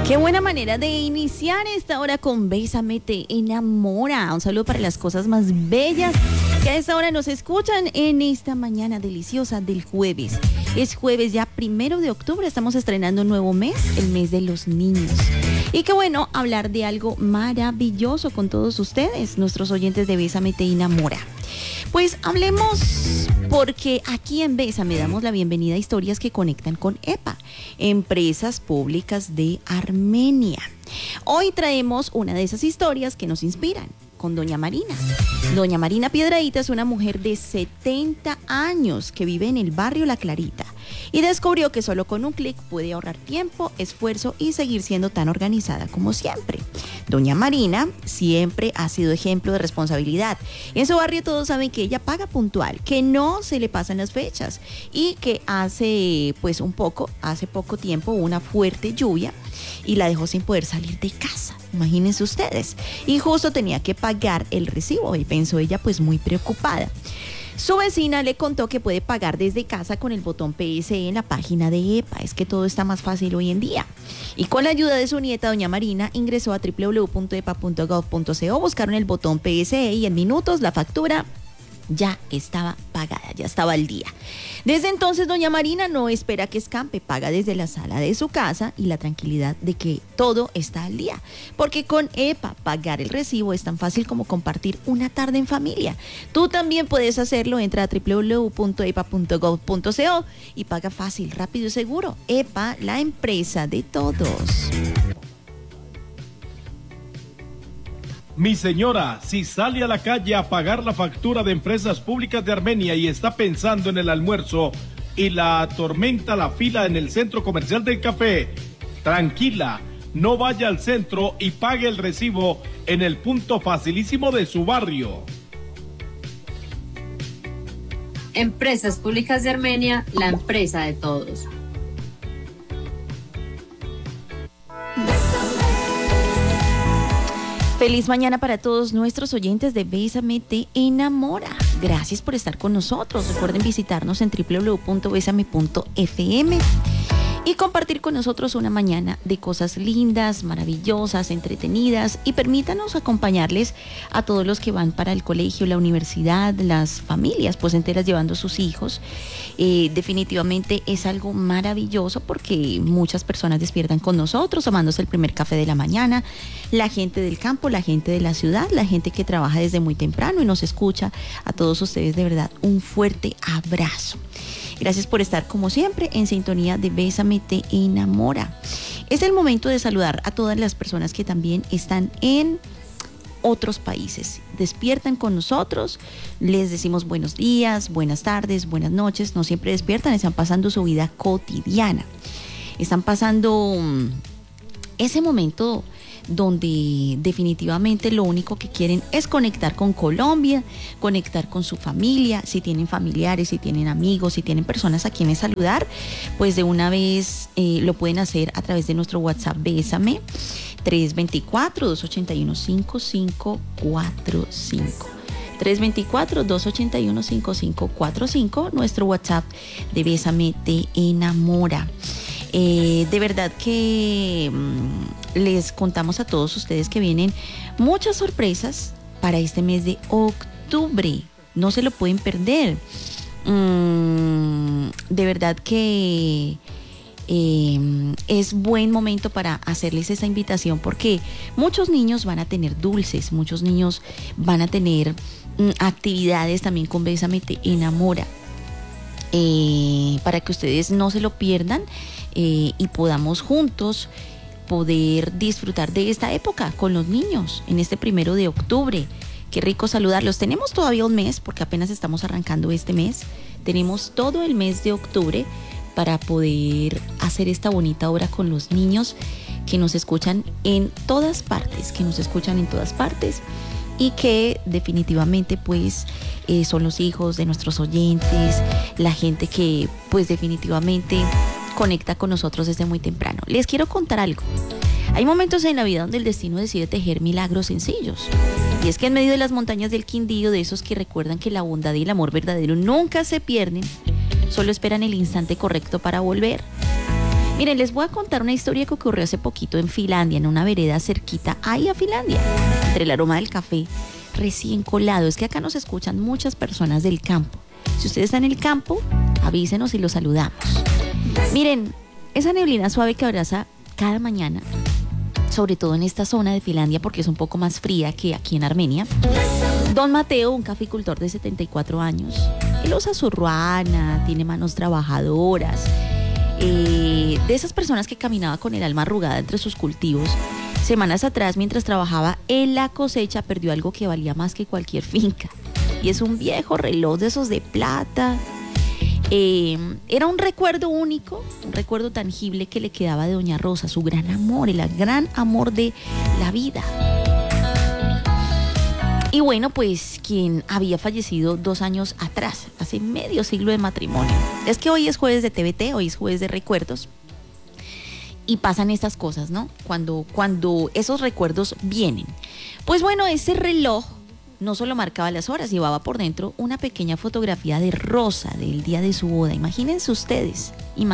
Qué buena manera de iniciar esta hora con Bésame te enamora. Un saludo para las cosas más bellas que a esta hora nos escuchan en esta mañana deliciosa del jueves. Es jueves ya 1 de octubre, estamos estrenando un nuevo mes, el mes de los niños. Y qué bueno hablar de algo maravilloso con todos ustedes, nuestros oyentes de Bésame te enamora. Pues hablemos porque aquí en Bésame damos la bienvenida a historias que conectan con EPA, Empresas Públicas de Armenia. Hoy traemos una de esas historias que nos inspiran con Doña Marina. Doña Marina Piedradita es una mujer de 70 años que vive en el barrio La Clarita y descubrió que solo con un clic puede ahorrar tiempo, esfuerzo y seguir siendo tan organizada como siempre. Doña Marina siempre ha sido ejemplo de responsabilidad. En su barrio todos saben que ella paga puntual, que no se le pasan las fechas y que hace poco tiempo hubo una fuerte lluvia y la dejó sin poder salir de casa. Imagínense ustedes. Y justo tenía que pagar el recibo y pensó ella pues muy preocupada. Su vecina le contó que puede pagar desde casa con el botón PSE en la página de EPA. Es que todo está más fácil hoy en día. Y con la ayuda de su nieta, doña Marina, ingresó a www.epa.gov.co, buscaron el botón PSE y en minutos la factura ya estaba pagada, ya estaba al día. Desde entonces, doña Marina no espera que escampe, paga desde la sala de su casa y la tranquilidad de que todo está al día. Porque con EPA, pagar el recibo es tan fácil como compartir una tarde en familia. Tú también puedes hacerlo, entra a www.epa.gov.co y paga fácil, rápido y seguro. EPA, la empresa de todos. Mi señora, si sale a la calle a pagar la factura de Empresas Públicas de Armenia y está pensando en el almuerzo y la atormenta la fila en el centro comercial del café, tranquila, no vaya al centro y pague el recibo en el punto facilísimo de su barrio. Empresas Públicas de Armenia, la empresa de todos. Feliz mañana para todos nuestros oyentes de Bésame te enamora. Gracias por estar con nosotros. Recuerden visitarnos en www.besame.fm y compartir con nosotros una mañana de cosas lindas, maravillosas, entretenidas, y permítanos acompañarles a todos los que van para el colegio, la universidad, las familias pues enteras llevando a sus hijos. Definitivamente es algo maravilloso porque muchas personas despiertan con nosotros tomándose el primer café de la mañana, la gente del campo, la gente de la ciudad, la gente que trabaja desde muy temprano y nos escucha. A todos ustedes de verdad un fuerte abrazo. Gracias por estar como siempre en sintonía de Bésame te enamora. Es el momento de saludar a todas las personas que también están en otros países. Despiertan con nosotros, les decimos buenos días, buenas tardes, buenas noches. No siempre despiertan, están pasando su vida cotidiana. Están pasando ese momento donde definitivamente lo único que quieren es conectar con Colombia, conectar con su familia. Si tienen familiares, si tienen amigos, si tienen personas a quienes saludar, pues de una vez lo pueden hacer a través de nuestro WhatsApp Bésame 324-281-5545. 324-281-5545, nuestro WhatsApp de Bésame te enamora. De verdad que les contamos a todos ustedes que vienen muchas sorpresas para este mes de octubre. No se lo pueden perder. De verdad que es buen momento para hacerles esa invitación porque muchos niños van a tener dulces, muchos niños van a tener actividades también con Bésame te enamora. Para que ustedes no se lo pierdan y podamos juntos poder disfrutar de esta época con los niños en este 1 de octubre. Qué rico saludarlos. Tenemos todavía un mes porque apenas estamos arrancando este mes. Tenemos todo el mes de octubre para poder hacer esta bonita obra con los niños que nos escuchan en todas partes, y que definitivamente pues son los hijos de nuestros oyentes, la gente que pues definitivamente conecta con nosotros desde muy temprano. Les quiero contar algo. Hay momentos en la vida donde el destino decide tejer milagros sencillos. Y es que en medio de las montañas del Quindío, de esos que recuerdan que la bondad y el amor verdadero nunca se pierden, solo esperan el instante correcto para volver. Miren, les voy a contar una historia que ocurrió hace poquito en Finlandia, en una vereda cerquita ahí a Finlandia, entre el aroma del café recién colado. Es que acá nos escuchan muchas personas del campo. Si usted está en el campo, avísenos y lo saludamos. Miren, esa neblina suave que abraza cada mañana, sobre todo en esta zona de Finlandia, porque es un poco más fría que aquí en Armenia. Don Mateo, un caficultor de 74 años, él usa su ruana, tiene manos trabajadoras, de esas personas que caminaba con el alma arrugada entre sus cultivos. Semanas atrás, mientras trabajaba en la cosecha, perdió algo que valía más que cualquier finca. Y es un viejo reloj de esos de plata. Era un recuerdo único, un recuerdo tangible que le quedaba de Doña Rosa, su gran amor, el gran amor de la vida. Y bueno, pues quien había fallecido 2 años atrás, hace medio siglo de matrimonio. Es que hoy es jueves de TVT, hoy es jueves de recuerdos. Y pasan estas cosas, ¿no? Cuando esos recuerdos vienen. Pues bueno, ese reloj no solo marcaba las horas, llevaba por dentro una pequeña fotografía de Rosa del día de su boda. Imagínense ustedes.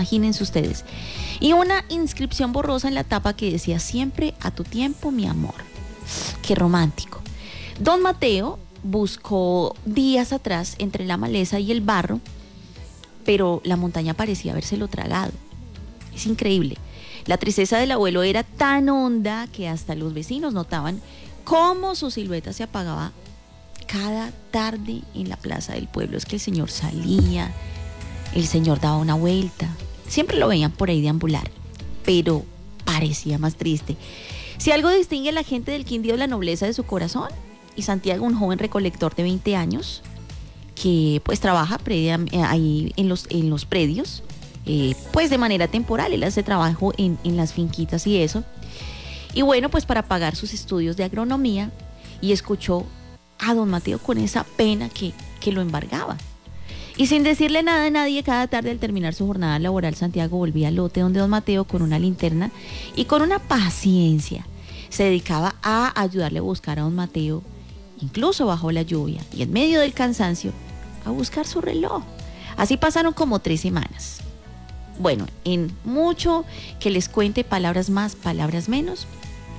Y una inscripción borrosa en la tapa que decía: siempre a tu tiempo, mi amor. Qué romántico. Don Mateo buscó días atrás entre la maleza y el barro, pero la montaña parecía habérselo tragado. Es increíble. La tristeza del abuelo era tan honda que hasta los vecinos notaban cómo su silueta se apagaba cada tarde en la plaza del pueblo. Es que el señor salía, el señor daba una vuelta, siempre lo veían por ahí deambular, pero parecía más triste. Si algo distingue a la gente del Quindío, la nobleza de su corazón. Y Santiago, un joven recolector de 20 años que pues trabaja ahí en los predios, pues de manera temporal. Él hace trabajo en las finquitas y eso. Y bueno, pues para pagar sus estudios de agronomía, y escuchó a don Mateo con esa pena que lo embargaba. Y sin decirle nada a nadie, cada tarde al terminar su jornada laboral, Santiago volvía al lote donde don Mateo, con una linterna y con una paciencia, se dedicaba a ayudarle a buscar a don Mateo, incluso bajo la lluvia y en medio del cansancio, a buscar su reloj. Así pasaron como 3 semanas. Bueno, en mucho que les cuente, palabras más, palabras menos,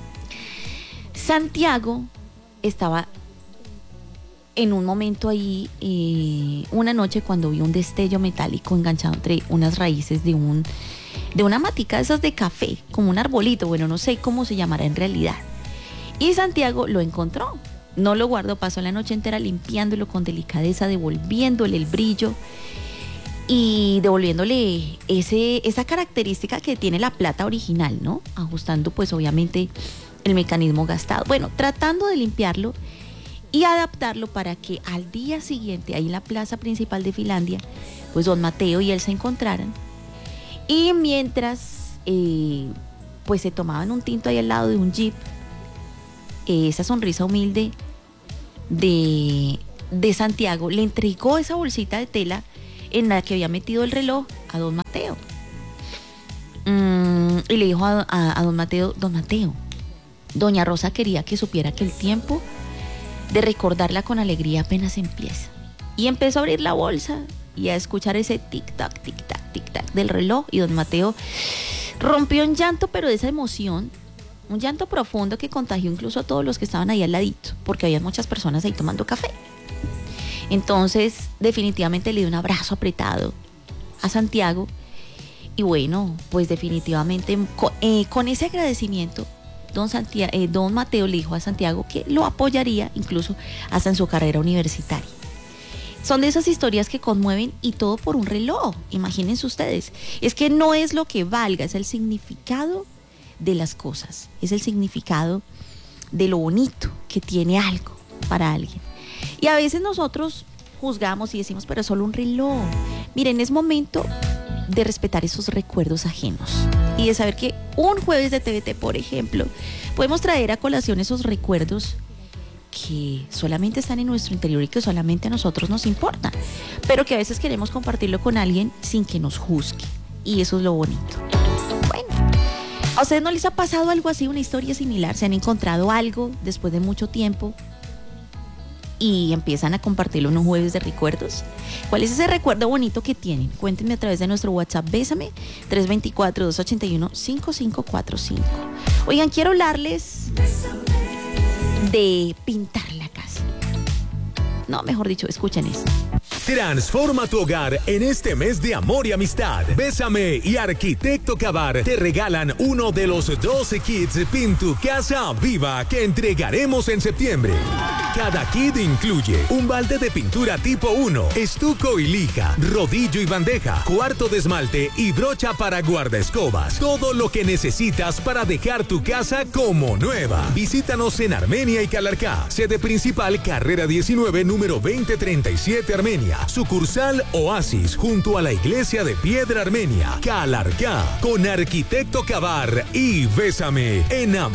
Santiago estaba en un momento ahí, una noche, cuando vio un destello metálico enganchado entre unas raíces de una matica de esas de café, como un arbolito, bueno, no sé cómo se llamará en realidad. Y Santiago lo encontró. No lo guardó, pasó la noche entera limpiándolo con delicadeza, devolviéndole el brillo y devolviéndole esa característica que tiene la plata original, ¿no? Ajustando pues obviamente el mecanismo gastado. Bueno, tratando de limpiarlo y adaptarlo para que al día siguiente, ahí en la plaza principal de Finlandia, pues don Mateo y él se encontraran. Y mientras pues se tomaban un tinto ahí al lado de un jeep, esa sonrisa humilde de Santiago le entregó esa bolsita de tela en la que había metido el reloj a don Mateo. Y le dijo a don Mateo: don Mateo, doña Rosa quería que supiera que el tiempo de recordarla con alegría apenas empieza. Y empezó a abrir la bolsa y a escuchar ese tic-tac, tic-tac, tic-tac del reloj, y don Mateo rompió en llanto, pero de esa emoción, un llanto profundo que contagió incluso a todos los que estaban ahí al ladito, porque había muchas personas ahí tomando café. Entonces, definitivamente le dio un abrazo apretado a Santiago. Y bueno, pues definitivamente con ese agradecimiento, don Mateo le dijo a Santiago que lo apoyaría incluso hasta en su carrera universitaria. Son de esas historias que conmueven, y todo por un reloj. Imagínense ustedes. Es que no es lo que valga, es el significado de las cosas, es el significado de lo bonito que tiene algo para alguien. Y a veces nosotros juzgamos y decimos: pero es solo un reloj. Miren, es momento de respetar esos recuerdos ajenos y de saber que un jueves de TVT, por ejemplo, podemos traer a colación esos recuerdos que solamente están en nuestro interior y que solamente a nosotros nos importan, pero que a veces queremos compartirlo con alguien sin que nos juzgue, y eso es lo bonito. Bueno, ¿a ustedes no les ha pasado algo así, una historia similar? ¿Se han encontrado algo después de mucho tiempo y empiezan a compartirlo en un jueves de recuerdos. ¿Cuál es ese recuerdo bonito que tienen? Cuéntenme a través de nuestro WhatsApp Bésame 324-281-5545. Oigan, quiero hablarles de pintar la casa. No, mejor dicho, escuchen esto. Transforma tu hogar en este mes de amor y amistad. Bésame y Arquitecto Cabar te regalan uno de los 12 kits Pin tu Casa Viva que entregaremos en septiembre. Cada kit incluye un balde de pintura tipo 1, estuco y lija, rodillo y bandeja, cuarto de esmalte y brocha para guardaescobas. Todo lo que necesitas para dejar tu casa como nueva. Visítanos en Armenia y Calarcá. Sede principal, carrera 19, número 2037, Armenia. Sucursal Oasis, junto a la iglesia de Piedra Armenia, Calarcá. Con Arquitecto Cabar y Bésame, enamórate